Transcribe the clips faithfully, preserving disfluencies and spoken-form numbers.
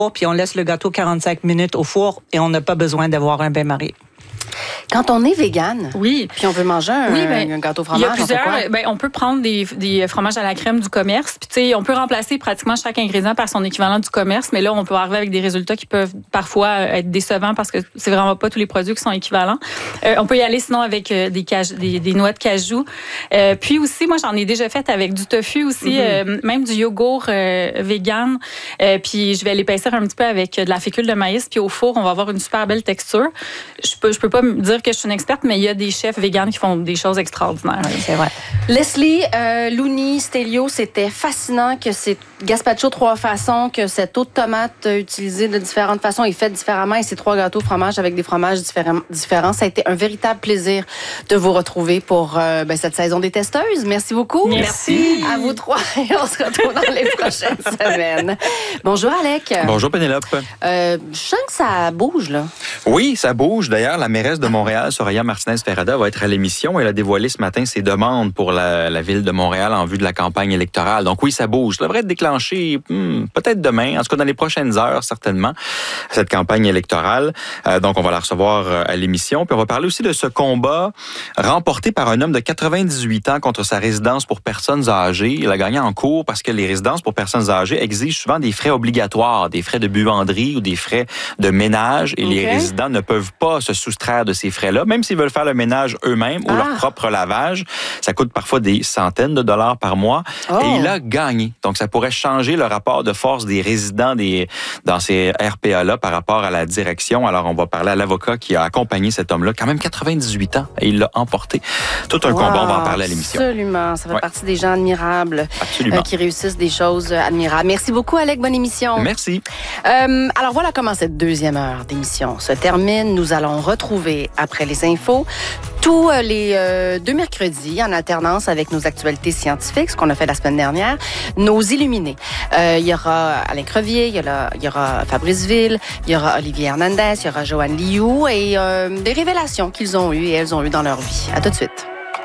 puis on laisse le gâteau quarante-cinq minutes au four et on n'a pas besoin d'avoir un bain-marie. Quand on est végane, oui. puis on veut manger un, oui, ben, un gâteau fromage, il y a plusieurs. On, ben, on peut prendre des, des fromages à la crème du commerce. Puis, tu sais, on peut remplacer pratiquement chaque ingrédient par son équivalent du commerce, mais là, on peut arriver avec des résultats qui peuvent parfois être décevants parce que c'est vraiment pas tous les produits qui sont équivalents. Euh, on peut y aller sinon avec des, caj- des, des noix de cajou. Euh, puis aussi, moi, j'en ai déjà fait avec du tofu aussi, mm-hmm. euh, même du yogourt euh, vegan. Euh, puis je vais l'épaissir un petit peu avec de la fécule de maïs. Puis au four, on va avoir une super belle texture. Je peux, je peux pas me dire que je suis une experte, mais il y a des chefs véganes qui font des choses extraordinaires. Oui, c'est vrai. Leslie, euh, Louni, Stelio, c'était fascinant que c'est gazpacho trois façons, que cette eau de tomate utilisée de différentes façons est faite différemment et ces trois gâteaux fromage avec des fromages différents. différents. Ça a été un véritable plaisir de vous retrouver pour euh, ben, cette saison des testeuses. Merci beaucoup. Merci. À vous trois et on se retrouve dans les prochaines semaines. Bonjour Alec. Bonjour Pénélope. Euh, je sens que ça bouge là. Oui, ça bouge. D'ailleurs, la mairesse de Montréal, Soraya Martinez-Ferrada, va être à l'émission. Elle a dévoilé ce matin ses demandes pour la, la ville de Montréal en vue de la campagne électorale. Donc oui, ça bouge. Ça devrait être déclenché hmm, peut-être demain, en tout cas dans les prochaines heures, certainement, cette campagne électorale. Euh, donc on va la recevoir à l'émission. Puis on va parler aussi de ce combat remporté par un homme de quatre-vingt-dix-huit ans contre sa résidence pour personnes âgées. Il a gagné en cours parce que les résidences pour personnes âgées exigent souvent des frais obligatoires, des frais de buanderie ou des frais de ménage. Et okay. les résidents ne peuvent pas se soustraire de ces frais-là, même s'ils veulent faire le ménage eux-mêmes ou ah. leur propre lavage. Ça coûte parfois des centaines de dollars par mois. Oh. Et il a gagné. Donc, ça pourrait changer le rapport de force des résidents des, dans ces R P A-là par rapport à la direction. Alors, on va parler à l'avocat qui a accompagné cet homme-là, quand même quatre-vingt-dix-huit ans, et il l'a emporté. Tout un wow. combat, on va en parler à l'émission. Absolument. Ça fait ouais. partie des gens admirables euh, qui réussissent des choses admirables. Merci beaucoup, Alec. Bonne émission. Merci. Euh, alors, voilà comment cette deuxième heure d'émission se termine. Nous allons retrouver, après les infos, tous les euh, deux mercredis, en alternance avec nos actualités scientifiques, ce qu'on a fait la semaine dernière, nos illuminés. Euh, il y aura Alain Crevier, il y aura, il y aura Fabrice Ville, il y aura Olivier Hernandez, il y aura Joanne Liu et euh, des révélations qu'ils ont eues et elles ont eues dans leur vie. À tout de suite.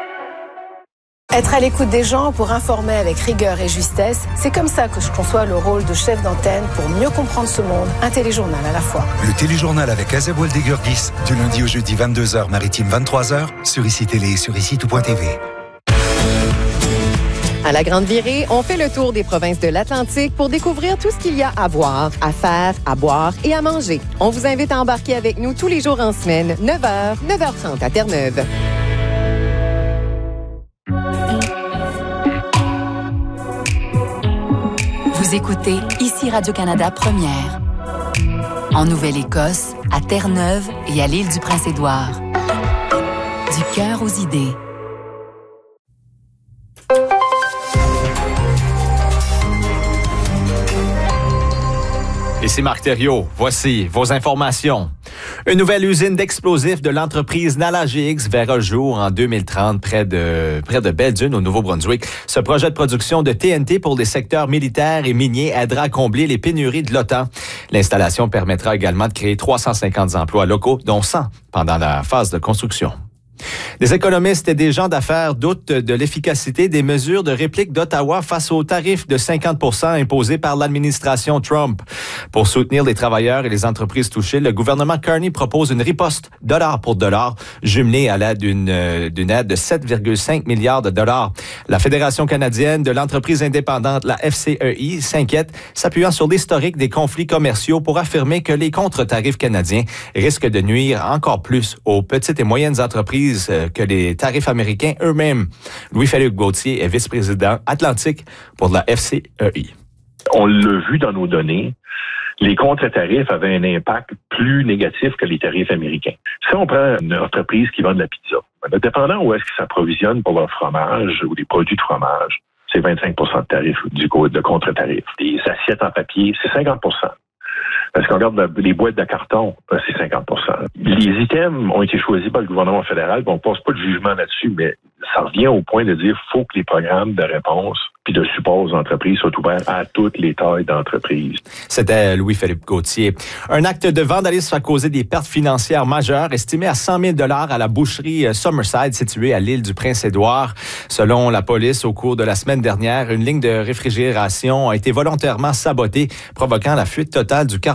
Être à l'écoute des gens pour informer avec rigueur et justesse, c'est comme ça que je conçois le rôle de chef d'antenne pour mieux comprendre ce monde, un téléjournal à la fois. Le téléjournal avec Azeb Waldegurgis, du lundi au jeudi vingt-deux heures, maritime vingt-trois heures, sur ICI Télé et sur ici tout point T V. À la Grande Virée, on fait le tour des provinces de l'Atlantique pour découvrir tout ce qu'il y a à voir, à faire, à boire et à manger. On vous invite à embarquer avec nous tous les jours en semaine, neuf heures, neuf heures trente à Terre-Neuve. Vous écoutez ici Radio-Canada Première. En Nouvelle-Écosse, à Terre-Neuve et à l'île du Prince-Édouard. Du cœur aux idées. Ici Marc Thériault. Voici vos informations. Une nouvelle usine d'explosifs de l'entreprise Nalagix verra le jour en deux mille trente près de, près de Belle-Dune, au Nouveau-Brunswick. Ce projet de production de T N T pour les secteurs militaires et miniers aidera à combler les pénuries de l'OTAN. L'installation permettra également de créer trois cent cinquante emplois locaux, dont cent pendant la phase de construction. Des économistes et des gens d'affaires doutent de l'efficacité des mesures de réplique d'Ottawa face aux tarifs de cinquante pour cent imposés par l'administration Trump. Pour soutenir les travailleurs et les entreprises touchées, le gouvernement Carney propose une riposte dollar pour dollar, jumelée à l'aide d'une, d'une aide de sept virgule cinq milliards de dollars. La Fédération canadienne de l'entreprise indépendante, la F C E I, s'inquiète, s'appuyant sur l'historique des conflits commerciaux pour affirmer que les contre-tarifs canadiens risquent de nuire encore plus aux petites et moyennes entreprises que les tarifs américains eux-mêmes. Louis-Philippe Gauthier est vice-président Atlantique pour la F C E I. On l'a vu dans nos données, les contre-tarifs avaient un impact plus négatif que les tarifs américains. Si on prend une entreprise qui vend de la pizza, dépendant où est-ce qu'ils s'approvisionnent pour leur fromage ou des produits de fromage, c'est vingt-cinq pour cent de tarifs du de contre-tarifs. Les assiettes en papier, c'est cinquante pour cent. Parce qu'on regarde les boîtes de carton, c'est cinquante pour cent. Les items ont été choisis par le gouvernement fédéral, on ne passe pas de jugement là-dessus, mais ça revient au point de dire qu'il faut que les programmes de réponse puis de support aux entreprises soit ouvert à toutes les tailles d'entreprises. C'était Louis-Philippe Gauthier. Un acte de vandalisme a causé des pertes financières majeures, estimées à cent mille dollars à la boucherie Summerside, située à l'île du Prince-Édouard. Selon la police, au cours de la semaine dernière, une ligne de réfrigération a été volontairement sabotée, provoquant la fuite totale du carbone